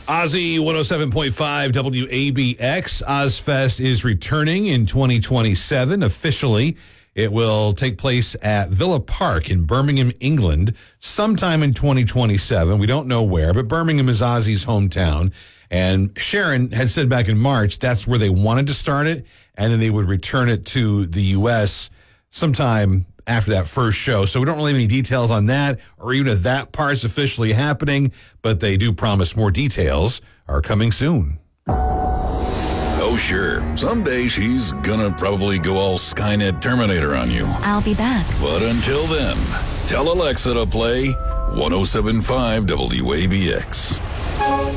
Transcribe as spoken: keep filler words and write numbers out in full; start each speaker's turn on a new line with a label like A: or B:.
A: Ozzy one oh seven point five W A B X. Ozfest is returning in twenty twenty-seven. Officially, it will take place at Villa Park in Birmingham, England, sometime in twenty twenty-seven. We don't know where, but Birmingham is Ozzy's hometown. And Sharon had said back in March that's where they wanted to start it, and then they would return it to the U S sometime after that first show. So we don't really have any details on that or even if that part's officially happening, but they do promise more details are coming soon.
B: Oh, sure. Someday she's gonna probably go all Skynet Terminator on you.
C: I'll be back.
B: But until then, tell Alexa to play one oh seven point five W A B X.